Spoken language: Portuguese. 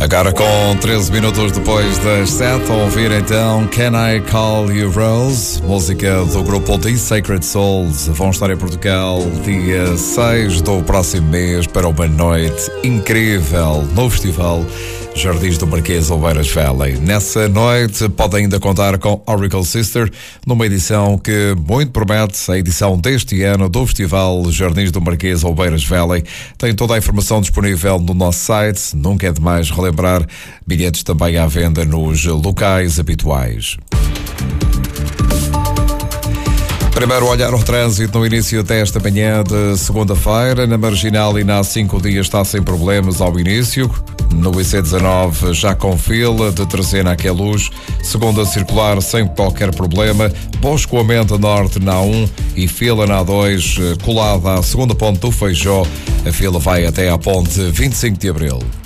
Agora com 13 minutos depois das 7, a ouvir então Can I Call You Rose, música do grupo The Sacred Souls. Vão estar em Portugal dia 6 do próximo mês para uma noite incrível no festival Jardins do Marquês Oeiras Valley. Nessa noite pode ainda contar com Oracle Sister, numa edição que muito promete, a edição deste ano do Festival Jardins do Marquês Oeiras Valley. Tem toda a informação disponível no nosso site, nunca é demais relembrar, bilhetes também à venda nos locais habituais. Primeiro olhar ao trânsito no início desta manhã de segunda-feira. Na Marginal e na A5 dias está sem problemas ao início. No IC19 já com fila de Trezena a Queluz. Segunda circular sem qualquer problema. Bom escoamento a norte na A1 e fila na A2 colada à segunda ponte do Feijó. A fila vai até à ponte 25 de Abril.